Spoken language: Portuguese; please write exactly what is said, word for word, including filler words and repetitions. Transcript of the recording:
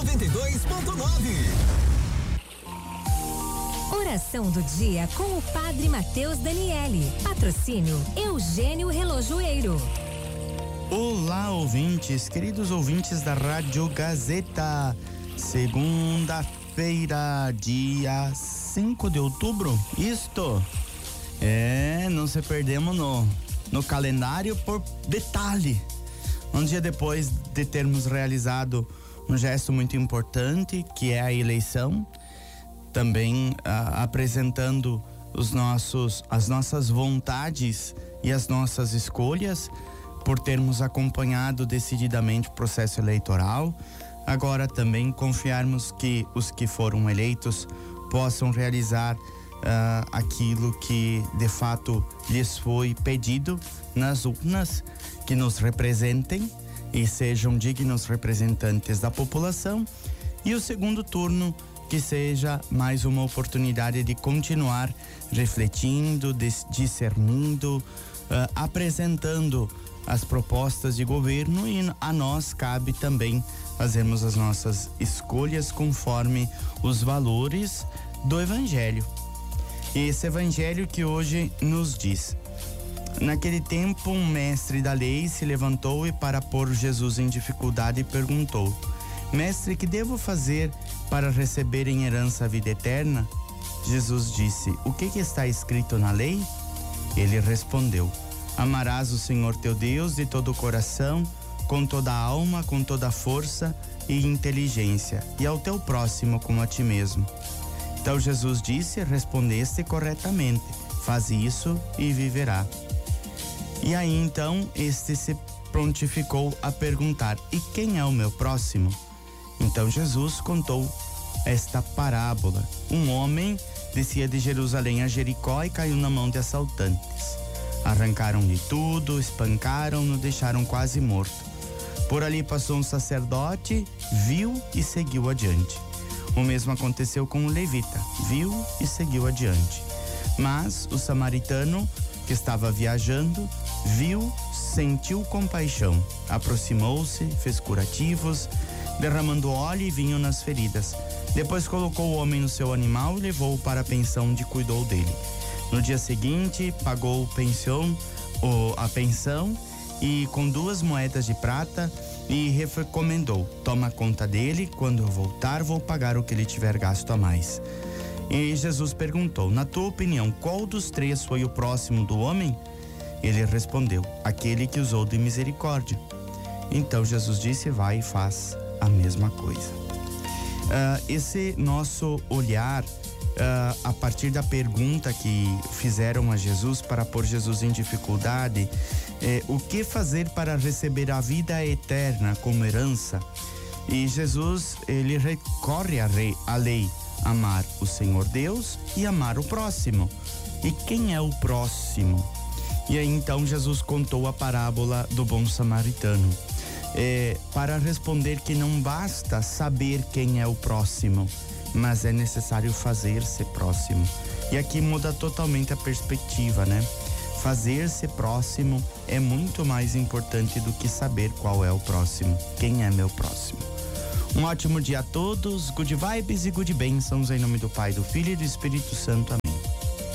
noventa e dois ponto nove. Oração do dia com o Padre Mateus Daniele. Patrocínio Eugênio Relojoeiro. Olá, ouvintes, queridos ouvintes da Rádio Gazeta. Segunda-feira, dia cinco de outubro. Isto é, não se perdemos no, no calendário por detalhe. Um dia depois de termos realizado um gesto muito importante, que é a eleição, também ah, apresentando os nossos, as nossas vontades e as nossas escolhas, por termos acompanhado decididamente o processo eleitoral. Agora também confiarmos que os que foram eleitos possam realizar uh, aquilo que de fato lhes foi pedido nas urnas, que nos representem e sejam dignos representantes da população. E o segundo turno, que seja mais uma oportunidade de continuar refletindo, discernindo, uh, apresentando as propostas de governo, e a nós cabe também fazermos as nossas escolhas conforme os valores do Evangelho. E esse Evangelho que hoje nos diz: naquele tempo, um mestre da lei se levantou e, para pôr Jesus em dificuldade, perguntou: Mestre, que devo fazer para receber em herança a vida eterna? Jesus disse: O que, que está escrito na lei? Ele respondeu: Amarás o Senhor teu Deus de todo o coração, com toda a alma, com toda a força e inteligência, e ao teu próximo como a ti mesmo. Então Jesus disse: Respondeste corretamente, faz isso e viverá. E aí então este se prontificou a perguntar: E quem é o meu próximo? Então Jesus contou esta parábola. Um homem descia de Jerusalém a Jericó e caiu na mão de assaltantes. Arrancaram-lhe tudo, espancaram-no, deixaram quase morto. Por ali passou um sacerdote, viu e seguiu adiante. O mesmo aconteceu com o levita, viu e seguiu adiante. Mas o samaritano, que estava viajando, viu, sentiu compaixão, aproximou-se, fez curativos, derramando óleo e vinho nas feridas. Depois colocou o homem no seu animal e levou-o para a pensão onde cuidou dele. No dia seguinte, pagou o pension, o, a pensão, e com duas moedas de prata, e recomendou: toma conta dele, quando eu voltar vou pagar o que ele tiver gasto a mais. E Jesus perguntou: na tua opinião, qual dos três foi o próximo do homem? Ele respondeu: aquele que usou de misericórdia. Então Jesus disse: vai e faz a mesma coisa. Uh, esse nosso olhar, Uh, a partir da pergunta que fizeram a Jesus para pôr Jesus em dificuldade, eh, o que fazer para receber a vida eterna como herança? E Jesus, ele recorre à, rei, à lei: amar o Senhor Deus e amar o próximo. E quem é o próximo? E aí então Jesus contou a parábola do bom samaritano, eh, para responder que não basta saber quem é o próximo, mas é necessário fazer-se próximo. E aqui muda totalmente a perspectiva, né? Fazer-se próximo é muito mais importante do que saber qual é o próximo, quem é meu próximo. Um ótimo dia a todos, good vibes e good bênçãos em nome do Pai, do Filho e do Espírito Santo. Amém.